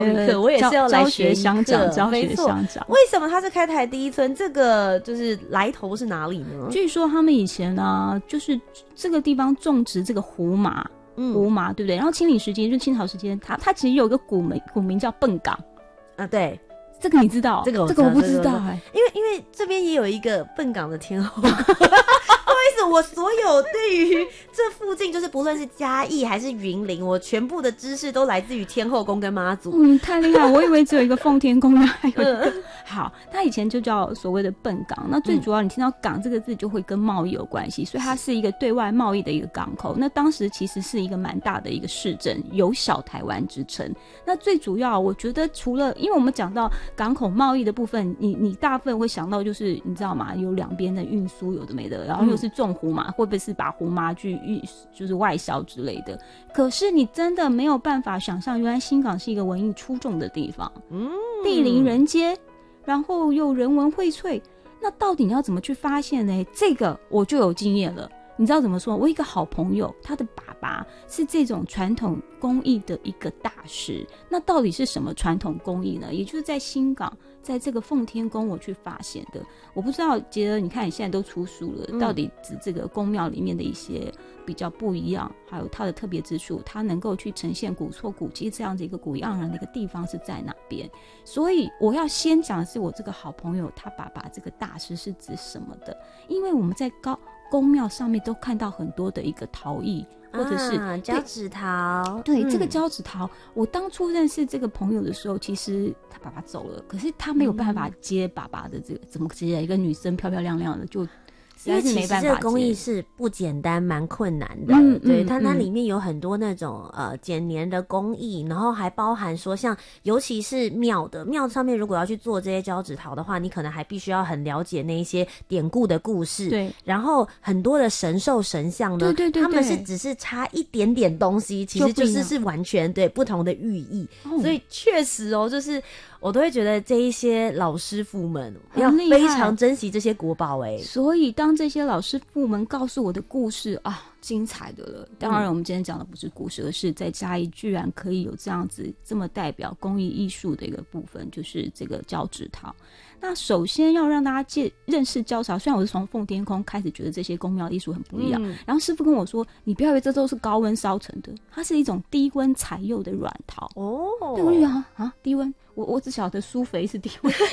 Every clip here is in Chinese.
我也是要来学乡长，教学乡长。 为什么他是开台第一村？这个就是来头是哪里呢？ 据说他们以前呢，就是这个地方种植这个胡麻，胡麻对不对？然后清领时间就清朝时间，它其实有一个古名叫笨港啊，对。 这个你知道？这个我不知道因为这边也有一个笨港的天后。不好意思，我所有对于这附近就是不论是嘉义还是云林，我全部的知识都来自于天后宫跟妈祖。 你太厉害，我以为只有一个奉天宫，还有一个好，它以前就叫所谓的笨港。那最主要你听到港这个字就会跟贸易有关系，所以它是一个对外贸易的一个港口。那当时其实是一个蛮大的一个市镇，有小台湾之称。那最主要我觉得除了因为我们讲到港口贸易的部分，你大部分会想到就是你知道吗？有两边的运输有的没的，然后又是种胡麻，会不会是把胡麻去就是外销之类的？可是你真的没有办法想象，原来新港是一个文艺出众的地方，地灵人杰，然后又人文荟萃。那到底你要怎么去发现呢？这个我就有经验了。你知道怎么说？我一个好朋友，他的爸爸是这种传统工艺的一个大师。那到底是什么传统工艺呢？也就是在新港，在这个奉天宫我去发现的。我不知道杰儿，你看你现在都出书了，到底指这个宫庙里面的一些比较不一样，还有它的特别之处，它能够去呈现古厝古迹这样子一个古样人的一个地方是在哪边。所以我要先讲的是我这个好朋友他爸爸这个大师是指什么的，因为我们在宫庙上面都看到很多的一个陶艺，或者是交趾陶。 对，这个交趾陶，我当初认识这个朋友的时候，其实他爸爸走了，可是他没有办法接爸爸的这个，怎么接？一个女生漂漂亮亮的就。 因为其实这个工艺是不简单，蛮困难的。对，它里面有很多那种剪黏的工艺，然后还包含说像尤其是庙上面如果要去做这些交趾陶的话，你可能还必须要很了解那一些典故的故事。对，然后很多的神兽神像呢，对，他们是只是差一点点东西，其实就是完全对不同的寓意。所以确实就是我都会觉得这一些老师傅们要非常珍惜这些国宝所以当这些老师傅们告诉我的故事啊，精彩的了。当然我们今天讲的不是故事，而是在嘉义居然可以有这样子这么代表工艺艺术的一个部分，就是这个交趾陶。那首先要让大家认识交趾陶，虽然我是从奉天宫开始觉得这些宫庙艺术很不一样，然后师傅跟我说你不要以为这都是高温烧成的，它是一种低温采釉的软陶。对，我就想低温，我只晓得苏肥是低温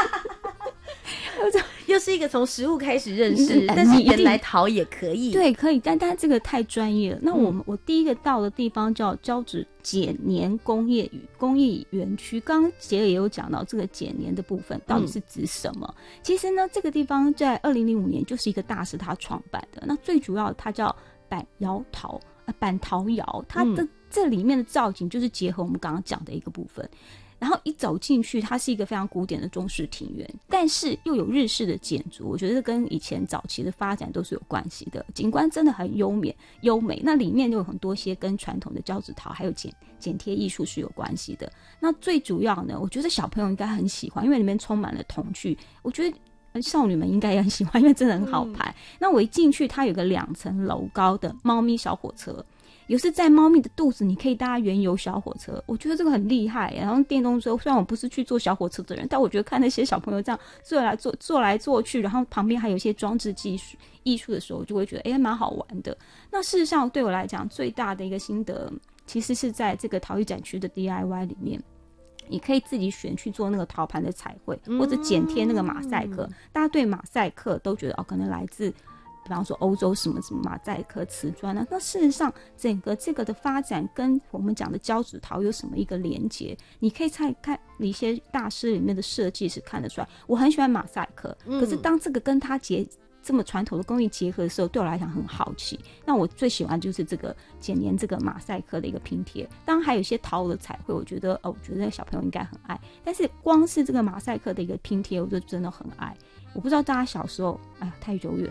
又是一个从食物开始认识，但是原来陶也可以。 对，可以，但这个太专业了。那我第一个到的地方叫交趾剪黏工业园区。刚刚杰也有讲到这个剪黏的部分到底是指什么。其实呢，这个地方在2005年就是一个大师他创办的。那最主要它叫板陶窑，它的这里面的造景就是结合我们刚刚讲的一个部分。然后一走进去，它是一个非常古典的中式庭园，但是又有日式的建筑，我觉得跟以前早期的发展都是有关系的。景观真的很优美，那里面有很多些跟传统的交趾陶还有剪贴艺术是有关系的。那最主要呢，我觉得小朋友应该很喜欢，因为里面充满了童趣，我觉得少女们应该也很喜欢，因为真的很好拍。那我一进去，它有个2层楼高的猫咪小火车，有时在猫咪的肚子你可以搭原油小火车，我觉得这个很厉害。然后电动车，虽然我不是去坐小火车的人，但我觉得看那些小朋友这样坐来坐去，然后旁边还有一些装置艺术的时候，我就会觉得蛮好玩的。那事实上对我来讲最大的一个心得，其实是在这个陶艺展区的 DIY 里面，你可以自己选去做那个陶盘的彩绘，或者剪贴那个马赛克。大家对马赛克都觉得可能来自比方说欧洲什么马赛克瓷砖那事实上整个这个的发展跟我们讲的交趾陶有什么一个连结？你可以看一些大师里面的设计是看得出来。我很喜欢马赛克，可是当这个跟它这么传统的工艺结合的时候，对我来讲很好奇。那我最喜欢就是这个剪黏这个马赛克的一个拼贴，当然还有一些陶的彩绘，我觉得小朋友应该很爱。但是光是这个马赛克的一个拼贴，我就真的很爱。我不知道大家小时候，太久远了，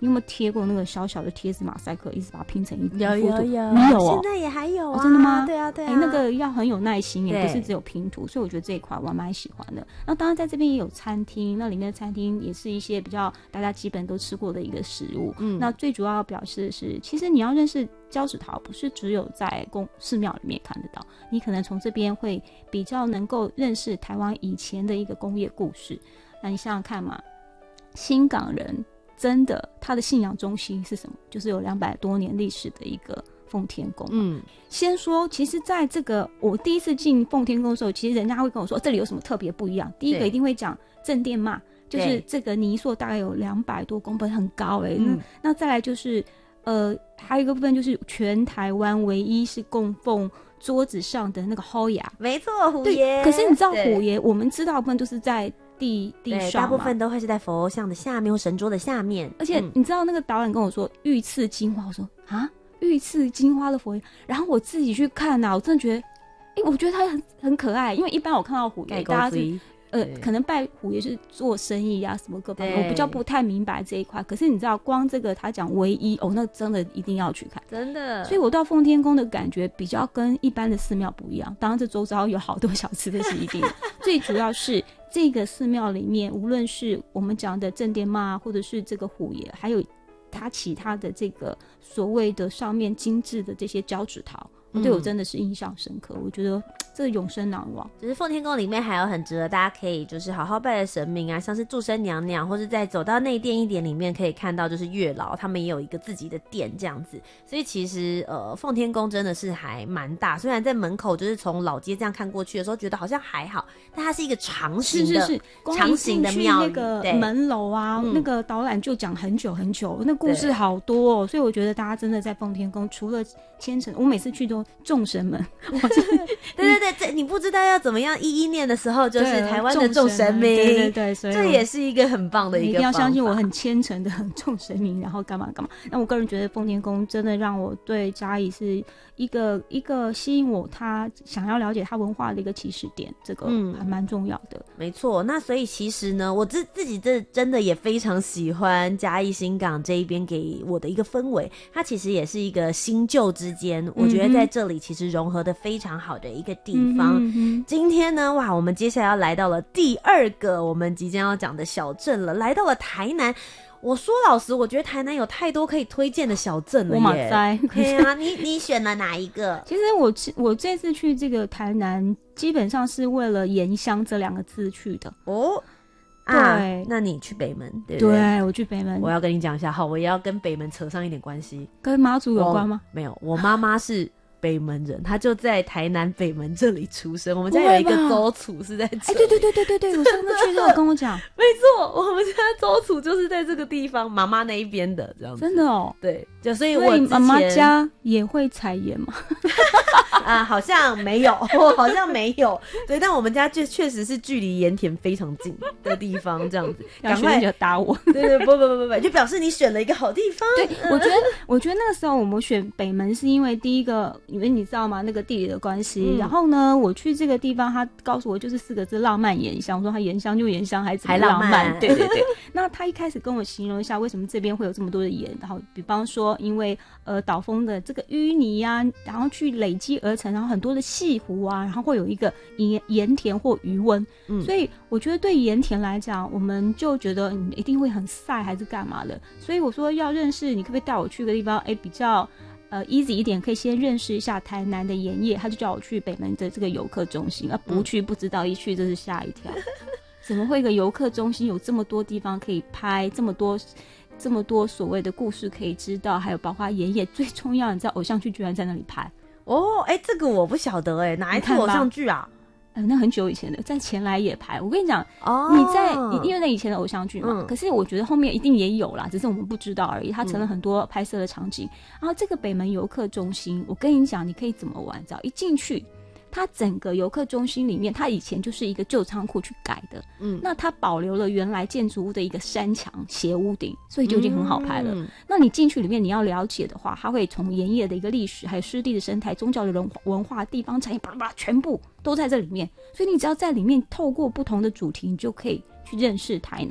你有没有贴过那个小小的贴纸马赛克，一直把它拼成一幅？ 有， 你有哦？ 现在也还有啊？ 真的吗？ 对啊对啊， 那个要很有耐心，也不是只有拼图，所以我觉得这一块我蛮喜欢的。那当然在这边也有餐厅，那里面的餐厅也是一些比较大家基本都吃过的一个食物。那最主要表示的是，其实你要认识交趾陶，不是只有在寺庙里面看得到，你可能从这边会比较能够认识台湾以前的一个工业故事。那你想想看嘛，新港人真的他的信仰中心是什么？就是有200多年历史的一个奉天宫。先说，其实在这个我第一次进奉天宫的时候，其实人家会跟我说这里有什么特别不一样。第一个一定会讲正殿嘛，就是这个泥塑大概有200多公分，很高那再来就是还有一个部分就是全台湾唯一是供奉桌子上的那个虎爷。 没错，虎爷。 可是你知道虎爷，我们知道的部分都是在地上嘛， 大部分都会是在佛像的下面或神桌的下面。 而且你知道那个导演跟我说御赐金花，我说啊，御赐金花的佛爷。然后我自己去看我真的觉得，我觉得他很可爱。因为一般我看到虎爷，大家是可能拜虎爷是做生意啊什么各方面，我比较不太明白这一块。可是你知道，光这个他讲唯一那真的一定要去看， 真的。 所以我到奉天宫的感觉比较跟一般的寺庙不一样。当然这周遭有好多小吃的是一定的最主要是这个寺庙里面，无论是我们讲的正殿妈，或者是这个虎爷，还有他其他的这个所谓的上面精致的这些交趾陶，对我真的是印象深刻。我觉得这永生难忘。 就是奉天宫里面还有很值得大家可以就是好好拜的神明啊，像是祝生娘娘，或是在走到内殿一点里面可以看到就是月老，他们也有一个自己的殿这样子。所以其实奉天宫真的是还蛮大，虽然在门口就是从老街这样看过去的时候觉得好像还好，但它是一个长形的， 是长形的庙宇。 那个门楼啊，那个导览就讲很久很久，那故事好多所以我觉得大家真的在奉天宫除了虔诚，我每次去都众神们对，你不知道要怎么样一念的时候，就是台湾的众神明， 对，所以这也是一个很棒的一个方法。 一定要相信我很虔诚的众神明，然后干嘛。那我个人觉得奉天宫真的让我对嘉义是一个吸引我他想要了解他文化的一个起始点，这个还蛮重要的。 没错。那所以其实呢，我自己真的也非常喜欢嘉义新港这一边给我的一个氛围，它其实也是一个新旧之间，我觉得在这里其实融合的非常好的一个地方。今天呢，我们接下来要来到了第2个我们即将要讲的小镇了，来到了台南。我说老实，我觉得台南有太多可以推荐的小镇了耶。 我马在。 对啊，你选了哪一个？ 其实我这次去这个台南，基本上是为了盐乡这2个字去的。对， 那你去北门，对不对？ 对，我去北门。 我要跟你讲一下，好，我也要跟北门扯上一点关系。 跟妈祖有关吗？ 没有，我妈妈是北门人，他就在台南北门这里出生。我们家有一个周楚是在这里。 对，我上次去都有跟我讲。 没错，我们家周楚就是在这个地方，妈妈那一边的这样子。 真的哦。 对，就所以我妈妈家也会采盐吗？ 好像没有，好像没有。对，但我们家就确实是距离盐田非常近的地方，这样子。 赶快就打我。 对，不，就表示你选了一个好地方。 对，我觉得那个时候我们选北门是因为第一个，因为你知道吗？那个地理的关系。然后呢，我去这个地方，他告诉我就是4个字：浪漫盐乡。我说他盐乡就盐乡，还怎么浪漫？对。那他一开始跟我形容一下为什么这边会有这么多的盐，然后比方说因为岛风的这个淤泥啊，然后去累积而成，然后很多的细湖啊，然后会有一个盐田或余温。所以我觉得对盐田来讲，我们就觉得你一定会很晒还是干嘛的。所以我说要认识，你可不可以带我去个地方？比较easy 一点，可以先认识一下台南的盐业。他就叫我去北门的这个游客中心，不去不知道，一去就是吓一跳。怎么会一个游客中心有这么多地方可以拍，这么多所谓的故事可以知道，还有包括盐业，最重要你知道偶像剧居然在那里拍。 这个我不晓得哪一部偶像剧啊？ 那很久以前的，在前来也拍。我跟你讲，因为那以前的偶像剧嘛，可是我觉得后面一定也有啦，只是我们不知道而已。它成了很多拍摄的场景。然后这个北门游客中心，我跟你讲，你可以怎么玩，知道？一进去，它整个游客中心里面，它以前就是一个旧仓库去改的。那它保留了原来建筑物的一个山墙斜屋顶，所以就已经很好拍了。那你进去里面，你要了解的话，它会从盐业的一个历史，还有湿地的生态、宗教的文化、地方产业，全部都在这里面。所以你只要在里面透过不同的主题，你就可以去认识台南。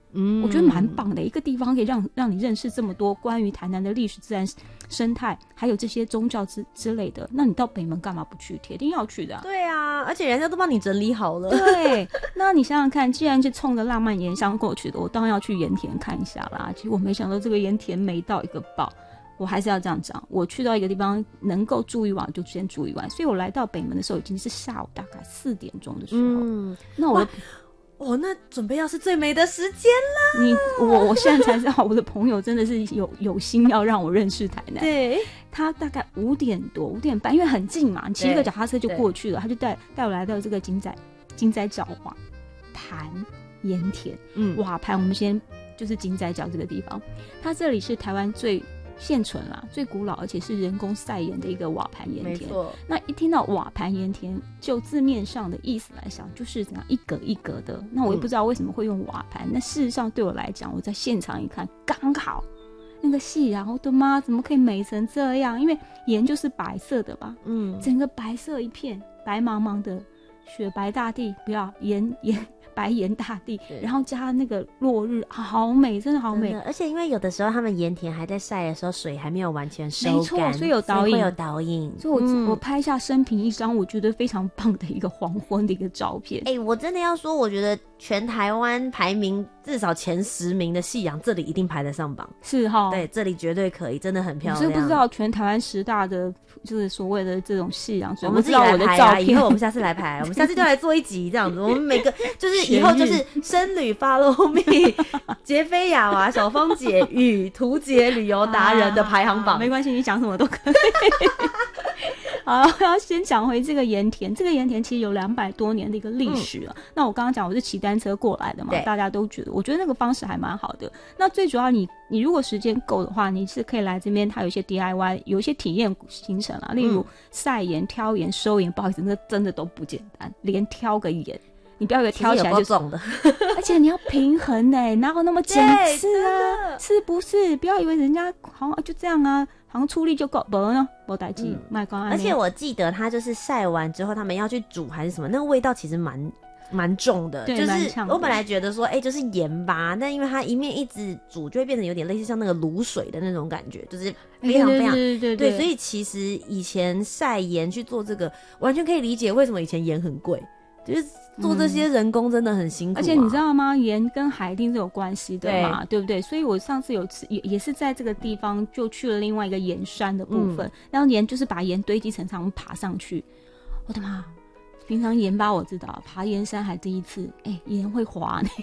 我觉得蛮棒的一个地方，可以让你认识这么多关于台南的历史、自然生态，还有这些宗教之类的。那你到北门干嘛不去？铁定要去的对啊，而且人家都帮你整理好了。 对，那你想想看，既然是冲着浪漫盐乡过去的，我当然要去盐田看一下啦。结果没想到这个盐田美到一个爆。我还是要这样讲，我去到一个地方能够住一晚就先住一晚，所以我来到北门的时候已经是下午大概4点钟的时候。那那准备要是最美的时间啦。我现在才知道，我的朋友真的是有心要让我认识台南。 对， 他大概5点多5点半，因为很近嘛，骑一个脚踏车就过去了，他就带我来到这个金仔角瓦盘盐田。瓦盘我们先就是金仔角这个地方，它这里是台湾最现存啦，最古老而且是人工晒盐的一个瓦盘盐田。没错，那一听到瓦盘盐田，就字面上的意思来想，就是怎样一格一格的。那我也不知道为什么会用瓦盘，那事实上对我来讲，我在现场一看，刚好那个夕阳，我的妈，怎么可以美成这样？因为盐就是白色的吧，整个白色一片，白茫茫的雪白大地，不要盐白盐大地，然后加那个落日，好美，真的好美。 而且因为有的时候他们盐田还在晒的时候，水还没有完全收干， 没错，所以有导引， 所以我拍下生平一张我觉得非常棒的一个黄昏的一个照片。 我真的要说，我觉得全台湾排名至少前10名的夕阳，这里一定排得上榜。 是哈， 对，这里绝对可以，真的很漂亮。 我是不知道全台湾10大的就是所谓的这种夕阳， 我们自己来排啊，以后我们下次来排，我们下次就来做一集这样子。我们每个就是以后就是僧侣 follow me 杰菲亚娃小芳姐与图杰旅游达人的排行榜。 没关系，你讲什么都可以。好，要先讲回这个盐田。这个盐田其实有200多年的一个历史了。那我刚刚讲我是骑单车过来的嘛，大家都觉得，我觉得那个方式还蛮好的。那最主要你如果时间够的话，你是可以来这边，它有一些 DIY， 有一些体验行程啊，例如晒盐、挑盐、收盐。不好意思，那真的都不简单，连挑个盐。你不要以为挑起来就重的，而且你要平衡哪有那么简次啊？是不是？不要以为人家好像就这样啊，好像出力就够，不呢，没代志，卖光。 而且我记得他就是晒完之后，他们要去煮还是什么，那个味道其实蛮重的。就是我本来觉得说，就是盐吧，但因为它一面一直煮，就会变成有点类似像那个卤水的那种感觉，就是非常非常对。所以其实以前晒盐去做这个，完全可以理解为什么以前盐很贵。就是做这些人工真的很辛苦而且你知道吗？盐跟海一定是有关系的嘛， 对不对？所以我上次有次也是在这个地方就去了另外一个盐山的部分，然后盐就是把盐堆积成长爬上去。我的妈！平常盐巴我知道，爬盐山还第一次，盐会滑呢。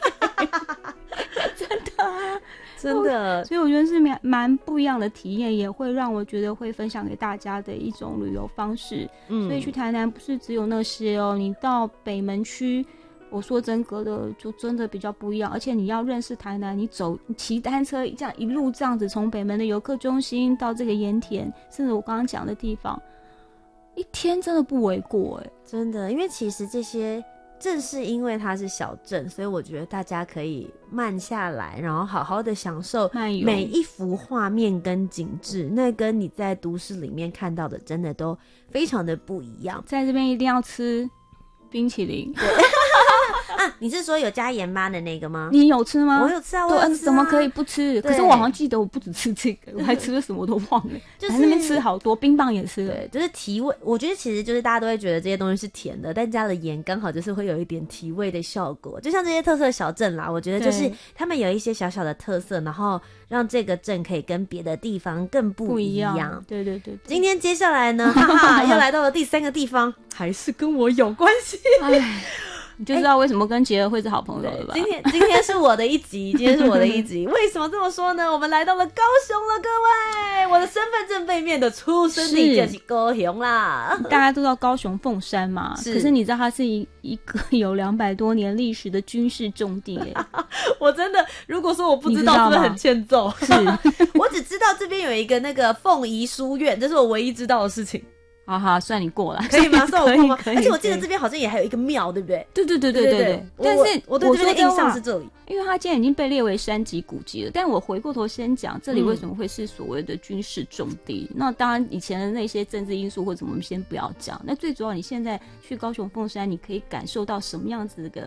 真的啊， 真的， 所以我觉得是蛮不一样的体验，也会让我觉得会分享给大家的一种旅游方式。所以去台南不是只有那些哦，你到北门区，我说真格的就真的比较不一样。而且你要认识台南，你骑单车这样一路这样子从北门的游客中心到这个盐田，甚至我刚刚讲的地方，一天真的不为过真的，因为其实这些。正是因为它是小镇，所以我觉得大家可以慢下来，然后好好的享受每一幅画面跟景致，那跟你在都市里面看到的真的都非常的不一样。 在这边一定要吃冰淇淋。 啊，你是说有加盐巴的那个吗？ 你有吃吗？ 我有吃啊，我有吃啊。 怎么可以不吃？可是我好像记得我不只吃这个，我还吃了什么都忘了。就是那边吃好多，冰棒也吃了。 对，就是提味。我觉得其实就是大家都会觉得这些东西是甜的，但加了盐刚好就是会有一点提味的效果。就像这些特色小镇啦，我觉得就是他们有一些小小的特色，然后让这个镇可以跟别的地方更不一样。 对对对。 今天接下来呢，哈哈，又来到了第3个地方，还是跟我有关系。 你就知道为什么跟杰儿会是好朋友了吧？ 今天是我的一集，今天是我的一集。为什么这么说呢？我们来到了高雄了，各位，我的身份证背面的出生地就是高雄啦。 大家都知道高雄凤山嘛，可是你知道它是一个有200多年历史的军事重地我真的，如果说我不知道，是不是很欠揍？ 是我只知道这边有一个那个凤仪书院，这是我唯一知道的事情。 好好，算你过了， 可以吗？算我过吗？ 可以。 而且我记得这边好像也还有一个庙，对不对？ 对。但是我对这边的印象是这里， 因为它今天已经被列为3级古迹了。但我回过头先讲，这里为什么会是所谓的军事重地？那当然，以前的那些政治因素或者我们先不要讲。那最主要，你现在去高雄凤山，你可以感受到什么样子的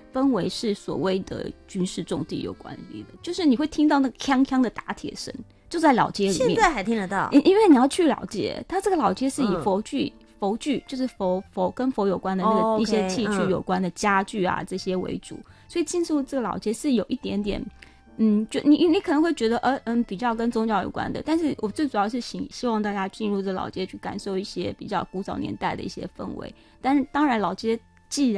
氛围是所谓的军事重地有关系的，就是你会听到那个锵锵的打铁声，就在老街里面， 现在还听得到。 因为你要去老街，它这个老街是以佛具就是佛跟佛有关的那个一些器具有关的家具啊这些为主，所以进入这个老街是有一点点就你可能会觉得比较跟宗教有关的，但是我最主要是希望大家进入这老街去感受一些比较古早年代的一些氛围。但是当然老街既然